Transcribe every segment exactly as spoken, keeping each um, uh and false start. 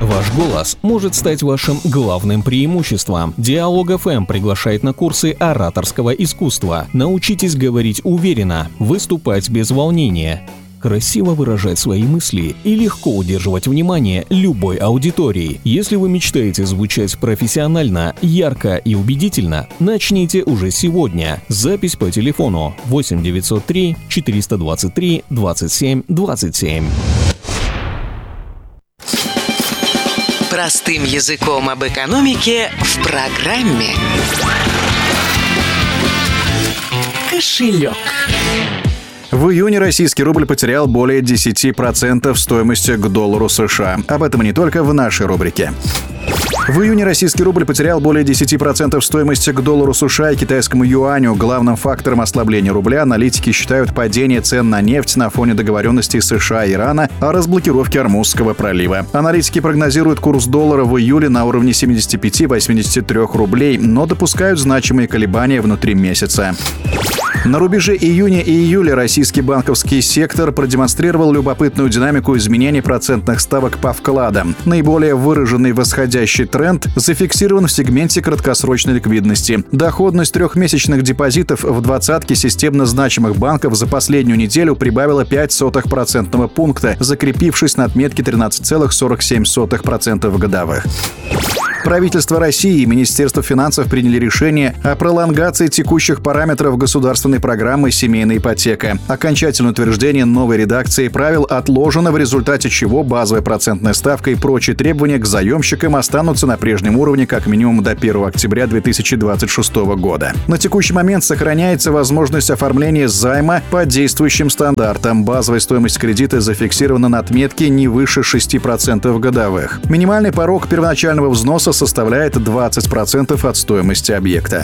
Ваш голос может стать вашим главным преимуществом. Диалог эф эм приглашает на курсы ораторского искусства. Научитесь говорить уверенно, выступать без волнения, красиво выражать свои мысли и легко удерживать внимание любой аудитории. Если вы мечтаете звучать профессионально, ярко и убедительно, начните уже сегодня. Запись по телефону восемь девятьсот три четыреста двадцать три двадцать семь двадцать семь. Простым языком об экономике в программе «Кошелек». В июне российский рубль потерял более десять процентов стоимости к доллару США. Об этом и не только в нашей рубрике. В июне российский рубль потерял более десять процентов стоимости к доллару США и китайскому юаню. Главным фактором ослабления рубля аналитики считают падение цен на нефть на фоне договоренностей США и Ирана о разблокировке Ормузского пролива. Аналитики прогнозируют курс доллара в июле на уровне семьдесят пять - восемьдесят три рублей, но допускают значимые колебания внутри месяца. На рубеже июня и июля российский банковский сектор продемонстрировал любопытную динамику изменений процентных ставок по вкладам. Наиболее выраженный восходящий тренд зафиксирован в сегменте краткосрочной ликвидности. Доходность трехмесячных депозитов в двадцатке системно значимых банков за последнюю неделю прибавила пять сотых процентного пункта, закрепившись на отметке тринадцать целых сорок семь сотых процента годовых. Правительство России и Министерство финансов приняли решение о пролонгации текущих параметров государственной программы «Семейная ипотека». Окончательное утверждение новой редакции правил отложено, в результате чего базовая процентная ставка и прочие требования к заемщикам останутся на прежнем уровне как минимум до первого октября две тысячи двадцать шестого года. На текущий момент сохраняется возможность оформления займа по действующим стандартам. Базовая стоимость кредита зафиксирована на отметке не выше шести процентов годовых. Минимальный порог первоначального взноса составляет двадцать процентов от стоимости объекта.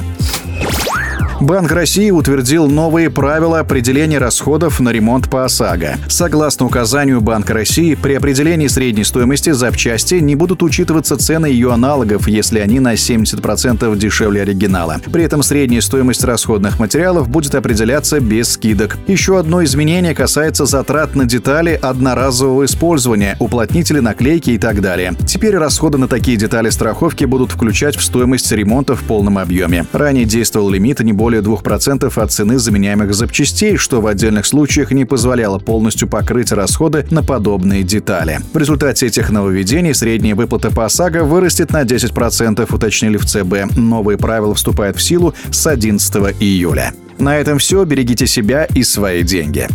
Банк России утвердил новые правила определения расходов на ремонт по ОСАГО. Согласно указанию Банка России, при определении средней стоимости запчасти не будут учитываться цены ее аналогов, если они на семьдесят процентов дешевле оригинала. При этом средняя стоимость расходных материалов будет определяться без скидок. Еще одно изменение касается затрат на детали одноразового использования, уплотнители, наклейки и так далее. Теперь расходы на такие детали страховки будут включать в стоимость ремонта в полном объеме. Ранее действовал лимит не более более двух процентов от цены заменяемых запчастей, что в отдельных случаях не позволяло полностью покрыть расходы на подобные детали. В результате этих нововведений средняя выплата по ОСАГО вырастет на десять процентов, уточнили в ЦБ. Новые правила вступают в силу с одиннадцатого июля. На этом все. Берегите себя и свои деньги.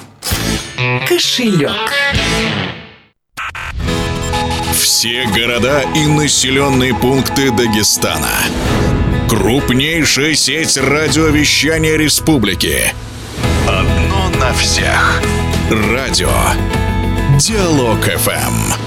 Кошелек. Все города и населенные пункты Дагестана. Крупнейшая сеть радиовещания республики. Одно на всех. Радио Диалог эф эм.